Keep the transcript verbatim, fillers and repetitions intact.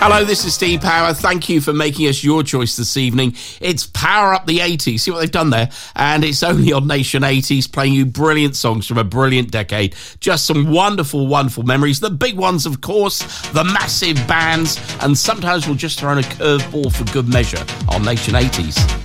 Hello, this is Steve Power. Thank you for making us your choice this evening. It's Power Up the eighties. See what they've done there? And it's only on Nation eighties, playing you brilliant songs from a brilliant decade. Just some wonderful, wonderful memories. The big ones, of course, the massive bands, and sometimes we'll just throw in a curveball for good measure on Nation eighties.